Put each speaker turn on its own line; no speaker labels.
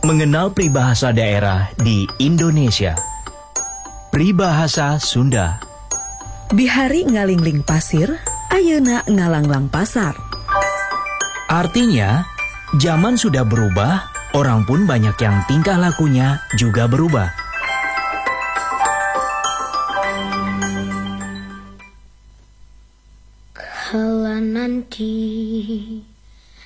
Mengenal peribahasa daerah di Indonesia. Peribahasa Sunda.
Bihari ngalingling pasir, ayeuna ngalanglang pasar.
Artinya, zaman sudah berubah, orang pun banyak yang tingkah lakunya juga berubah.
Kala nanti